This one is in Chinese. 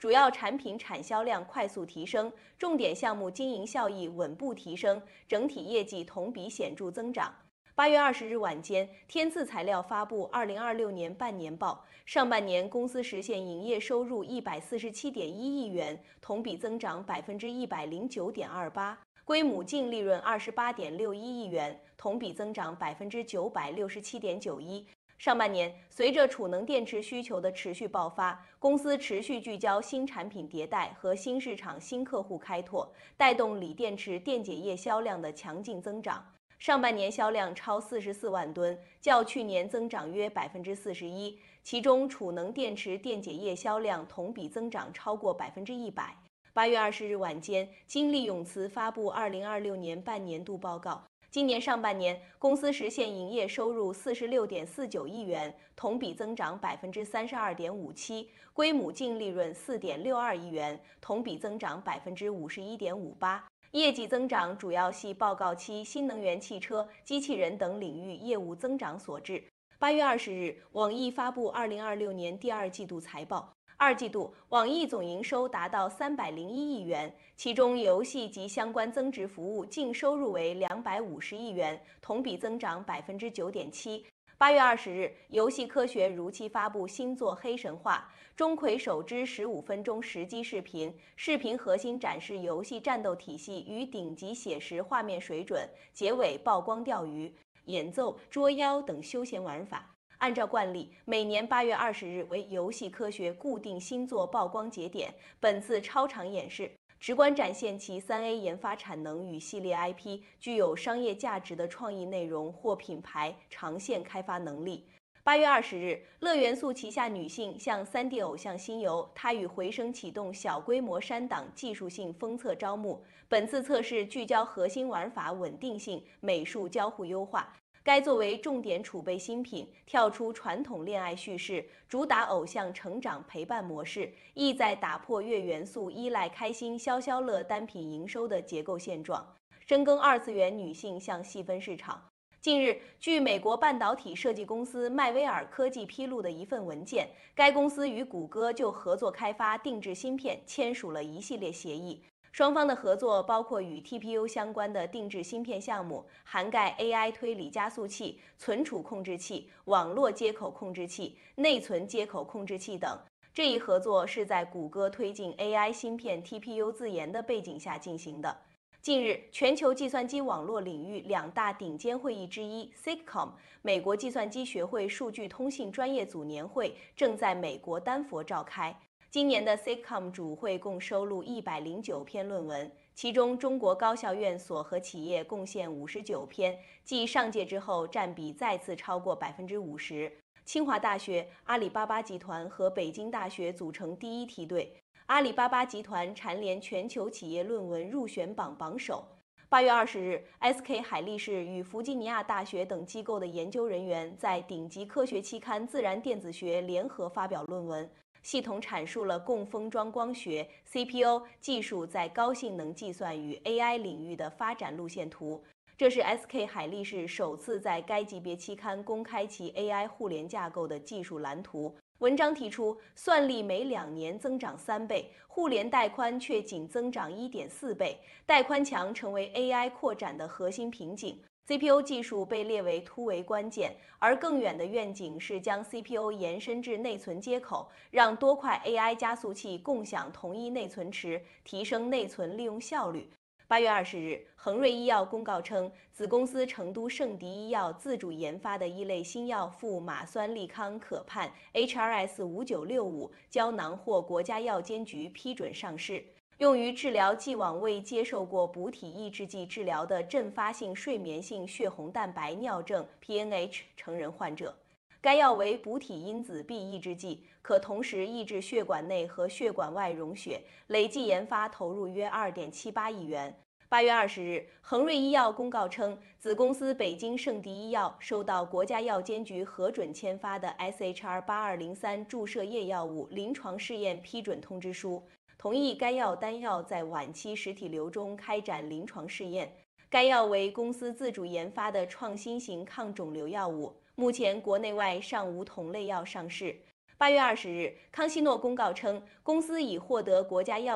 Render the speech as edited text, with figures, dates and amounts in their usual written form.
主要产品产销量快速提升，重点项目经营效益稳步提升，整体业绩同比显著增长。8月20日晚间，天赐材料发布2026年半年报，上半年公司实现营业收入147.1亿元，同比增长109.28%，归母净利润28.61亿元，同比增长967.91%。上半年，随着储能电池需求的持续爆发，公司持续聚焦新产品迭代和新市场新客户开拓，带动锂电池电解液销量的强劲增长。上半年销量超44万吨，较去年增长约41%，其中储能电池电解液销量同比增长超过100%。8月20日晚间，金利永磁发布2026年半年度报告。今年上半年，公司实现营业收入46.49亿元，同比增长32.57%，归母净利润4.62亿元，同比增长51.58%。业绩增长主要系报告期新能源汽车、机器人等领域业务增长所致。8月20日，网易发布2026年第二季度财报。二季度，网易总营收达到301亿元，其中游戏及相关增值服务净收入为250亿元，同比增长9.7%。8月20日，游戏科学如期发布新作《黑神话》，钟馗首支15分钟实机视频，视频核心展示游戏战斗体系与顶级写实画面水准，结尾曝光钓鱼、演奏、捉妖等休闲玩法。按照惯例，每年8月20日为游戏科学固定新作曝光节点。本次超长演示直观展现其3A 研发产能与系列 IP 具有商业价值的创意内容或品牌长线开发能力。8月20日，乐元素旗下女性向3D 偶像新游，它与回声启动小规模删档技术性封测招募。本次测试聚焦核心玩法稳定性、美术交互优化。该作为重点储备新品，跳出传统恋爱叙事，主打偶像成长陪伴模式，意在打破月元素依赖开心消消乐单品营收的结构现状，深耕二次元女性向细分市场。近日，据美国半导体设计公司迈威尔科技披露的一份文件，该公司与谷歌就合作开发定制芯片签署了一系列协议。双方的合作包括与 TPU 相关的定制芯片项目，涵盖 AI 推理加速器、存储控制器、网络接口控制器、内存接口控制器等。这一合作是在谷歌推进 AI 芯片 TPU 自研的背景下进行的。近日，全球计算机网络领域2大顶尖会议之一 SIGCOMM 美国计算机学会数据通信专业组年会正在美国丹佛召开。今年的 SIGCOMM 主会共收录109篇论文，其中中国高校院所和企业贡献59篇，继上届之后占比再次超过50%。清华大学、阿里巴巴集团和北京大学组成第一梯队。阿里巴巴集团蝉联全球企业论文入选榜榜首。8月20日 ，SK 海力士与弗吉尼亚大学等机构的研究人员在顶级科学期刊《自然电子学》联合发表论文。系统阐述了共封装光学 CPU 技术在高性能计算与 AI 领域的发展路线图。这是 SK 海力士首次在该级别期刊公开其 AI 互联架构的技术蓝图。文章提出，算力每2年增长3倍，互联带宽却仅增长1.4倍，带宽墙成为 AI 扩展的核心瓶颈。CPU 技术被列为突围关键，而更远的愿景是将 CPU 延伸至内存接口，让多块 AI 加速器共享同一内存池，提升内存利用效率。8月20日，恒瑞医药公告称，子公司成都圣迪医药自主研发的一类新药富马酸利康可盼 HRS5965胶囊获国家药监局批准上市。用于治疗既往未接受过补体抑制剂治疗的阵发性睡眠性血红蛋白尿症 （PNH） 成人患者。该药为补体因子 B 抑制剂，可同时抑制血管内和血管外溶血，累计研发投入约2.78亿元。8月20日，恒瑞医药公告称，子公司北京圣迪医药收到国家药监局核准签发的 SHR8203 注射液药物临床试验批准通知书。同意该药单药在晚期实体瘤中开展临床试验。该药为公司自主研发的创新型抗肿瘤药物，目前国内外尚无同类药上市。 8月20日，康希诺公告称，公司已获得国家药